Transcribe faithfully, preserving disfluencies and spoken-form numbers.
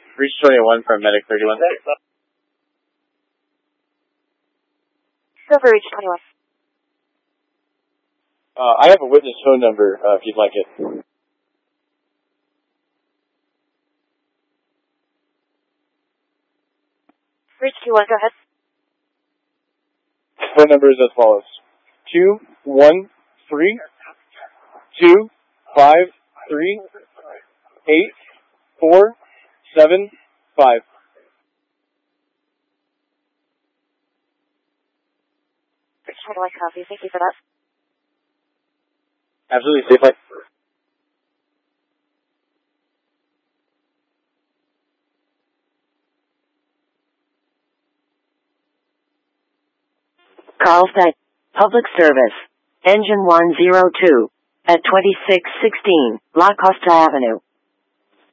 Reach twenty-one from Medic thirty-one. Silver Reach twenty-one. Uh, I have a witness phone number, uh, if you'd like it. Reach two one, go ahead. Phone number is as follows. two one three two five three eight four seven five. Reach twenty-one, copy. Thank you for that. Absolutely. Safe flight. Carlsbad, Public Service, Engine one zero two, at twenty-six sixteen, La Costa Avenue.